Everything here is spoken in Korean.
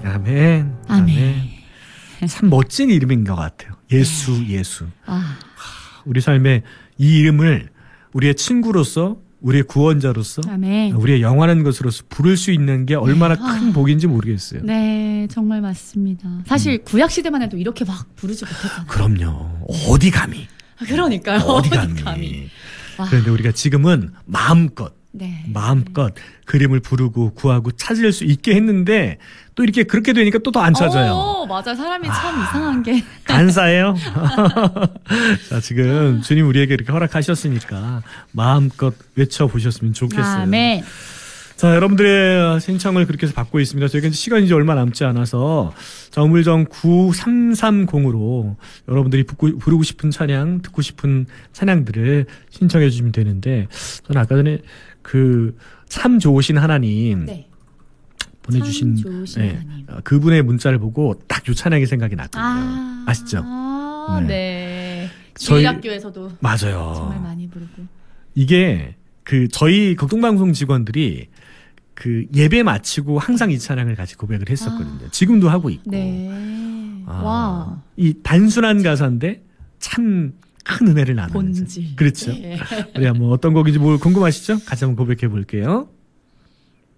아멘. 아멘. 참 멋진 이름인 것 같아요. 예수, 네. 예수. 아, 우리 삶에 이 이름을 우리의 친구로서, 우리의 구원자로서, 아멘. 우리의 영원한 것으로서 부를 수 있는 게 얼마나 네. 큰 복인지 모르겠어요. 네, 정말 맞습니다. 사실 구약 시대만 해도 이렇게 막 부르지 못했잖아요. 그럼요. 어디 감히. 그러니까요. 어디 감히. 와. 그런데 우리가 지금은 마음껏 네. 그림을 부르고 구하고 찾을 수 있게 했는데 또 이렇게 그렇게 되니까 또 더 안 찾아요. 맞아. 사람이 참 이상한 게. 간사해요. 자, 지금 주님 우리에게 이렇게 허락하셨으니까 마음껏 외쳐보셨으면 좋겠어요. 아멘. 자, 여러분들의 신청을 그렇게 해서 받고 있습니다. 저희가 이제 시간이 이제 얼마 남지 않아서 자, 우물정 9330으로 여러분들이 부르고 싶은 찬양, 듣고 싶은 찬양들을 신청해 주시면 되는데 저는 아까 전에 그 참 좋으신 하나님 네. 보내주신 참 좋으신 하나님. 그분의 문자를 보고 딱 요 찬양이 생각이 났거든요. 아시죠? 네. 저희- 저희 학교에서도 맞아요. 정말 많이 부르고. 이게 그 저희 극동방송 직원들이 그 예배 마치고 항상 이 찬양을 같이 고백을 했었거든요. 지금도 하고 있고. 네. 와. 이 단순한 가사인데 참 큰 은혜를 나누는. 본질. 그렇죠. 네. 우리 한번 어떤 곡인지 궁금하시죠? 같이 한번 고백해 볼게요.